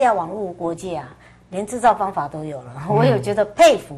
在网络国界啊，连制造方法都有了，我有觉得佩服。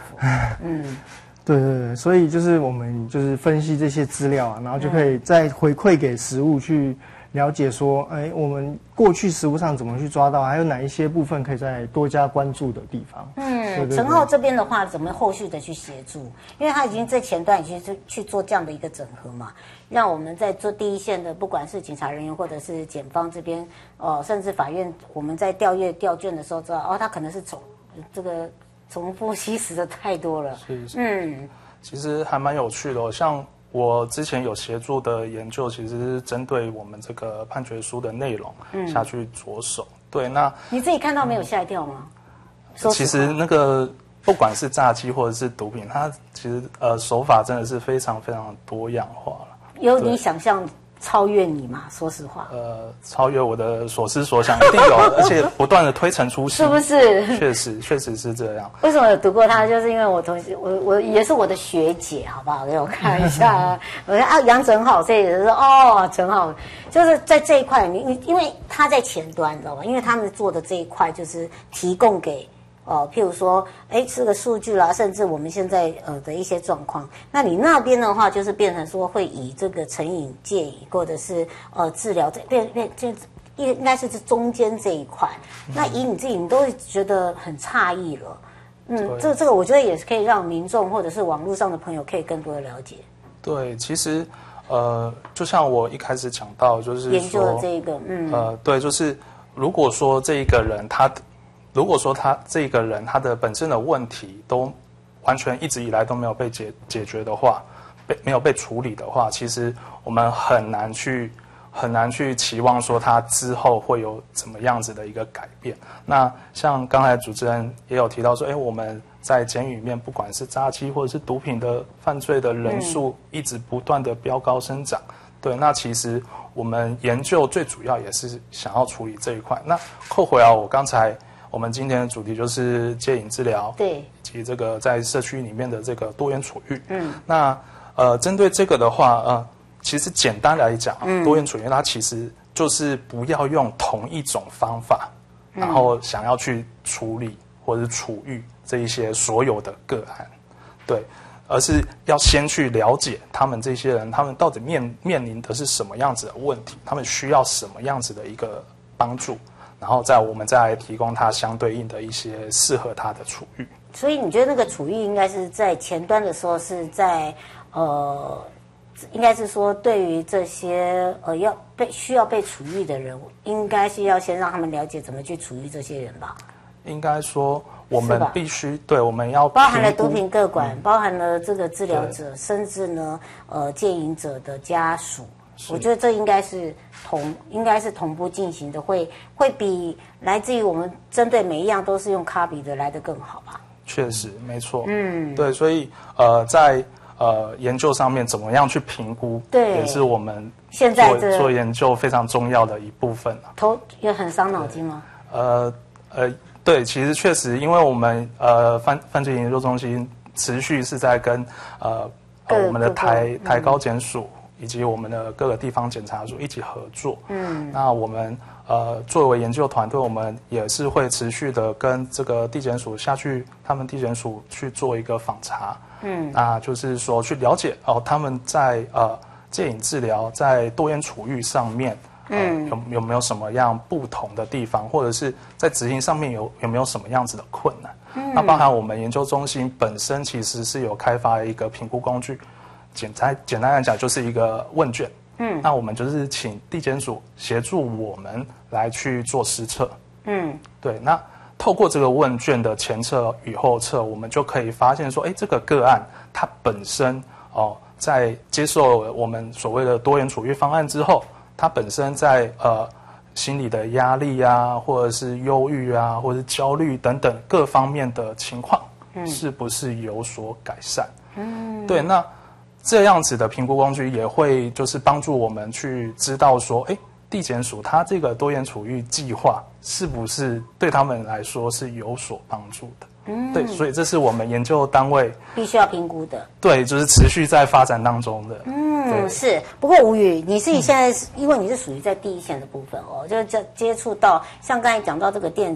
对，所以就是我们就是分析这些资料啊，然后就可以再回馈给食物去了解说，我们过去食物上怎么去抓到，还有哪一些部分可以再多加关注的地方。 陈浩这边的话，怎么后续的去协助？因为他已经在前端已经去做这样的一个整合嘛，让我们在做第一线的，不管是警察人员或者是检方这边，甚至法院，我们在调卷的时候知道，他可能是重复吸食的太多了。 其实还蛮有趣的哦，像我之前有协助的研究，其实是针对我们这个判决书的内容下去着手。对，那你自己看到没有吓一跳吗？ 其实那个不管是诈欺或者是毒品，它其实手法真的是非常非常多样化了。 有你想象超越你嘛？说实话， 超越我的所思所想，一定有，而且不断的推陈出新， 是不是？ 确实是这样。 为什么有读过他？就是因为我同学，我也是我的学姐，好不好？给我看一下，我说杨正浩，这也是说正浩就是在这一块，因为他在前端，你知道吗？因为他们做的这一块就是提供给。譬如说，这个数据啦，甚至我们现在的一些状况，那你那边的话，就是变成说会以这个成瘾戒瘾，或者是治疗这应该是这中间这一块。那以你自己，你都会觉得很诧异了。这个我觉得也是可以让民众或者是网络上的朋友可以更多的了解。 对，其实就像我一开始讲到，就是研究的这一个， 对，就是如果说这个人他这个人他的本身的问题都完全一直以来都没有被解决的话，没有被处理的话，其实我们很难去期望说他之后会有怎么样子的一个改变。那像刚才主持人也有提到说，我们在监狱里面，不管是诈欺或者是毒品的犯罪的人数一直不断的飙高生长。对，那其实我们研究最主要也是想要处理这一块。那扣回来我们今天的主题就是戒瘾治疗， 对， 以及这个在社区里面的这个多元处遇。那针对这个的话，其实简单来讲，多元处遇它其实就是不要用同一种方法，然后想要去处理或者是处遇这一些所有的个案，对，而是要先去了解他们这些人，他们到底面临的是什么样子的问题，他们需要什么样子的一个帮助。然后我们再来提供他相对应的一些适合他的处遇。 所以你觉得那个处遇应该是在前端的时候是在应该是说对于这些需要被处遇的人，应该是要先让他们了解怎么去处遇这些人吧？ 应该说我们必须对，我们要包含了毒品个管，包含了这个治疗者，甚至呢戒瘾者的家属。我觉得这应该是同步进行的，会比来自于我们针对每一样都是用copy的来得更好吧？ 确实，没错。对，所以在研究上面怎么样去评估， 对， 也是我们现在做研究非常重要的一部分。 也很伤脑筋吗？ 对，其实确实，因为我们犯罪研究中心持续是在跟我们的台高检署。以及我们的各个地方检察署一起合作。那我们作为研究团队，我们也是会持续的跟这个地检署他们地检署去做一个访查。那就是说去了解他们在戒瘾治疗在多元处遇上面有没有什么样不同的地方，或者是在执行上面有没有什么样子的困难。那包含我们研究中心本身其实是有开发一个评估工具。简单来讲，就是一个问卷。那我们就是请地检署协助我们来去做实测。对。那透过这个问卷的前测与后测，我们就可以发现说，这个个案它本身在接受我们所谓的多元处遇方案之后，它本身在心理的压力啊，或者是忧郁啊，或者是焦虑等等各方面的情况，是不是有所改善？对。那这样子的评估工具也会就是帮助我们去知道说，地检署它这个多元处遇计划是不是对他们来说是有所帮助的？ 对，所以这是我们研究单位必须要评估的。 对，就是持续在发展当中的。 是。不过吴宇，你自己现在因为你是属于在第一线的部分哦，就是接触到像刚才讲到这个电